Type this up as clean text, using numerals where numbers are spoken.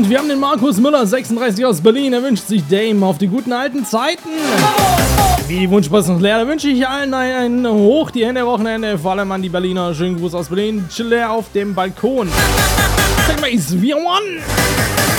Und wir haben den Markus Müller, 36 aus Berlin. Er wünscht sich Dame auf die guten alten Zeiten. Wie die Wunschpost noch leer, da wünsche ich allen ein Hoch die Hände Wochenende. Vor allem an die Berliner. Schönen Gruß aus Berlin. Chill auf dem Balkon. Sag mal, ist wir one.